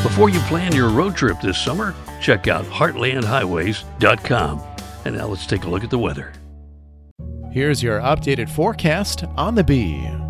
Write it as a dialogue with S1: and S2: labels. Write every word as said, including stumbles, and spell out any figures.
S1: Before you plan your road trip this summer, check out heartland highways dot com. And now let's take a look at the weather.
S2: Here's your updated forecast on the Bee.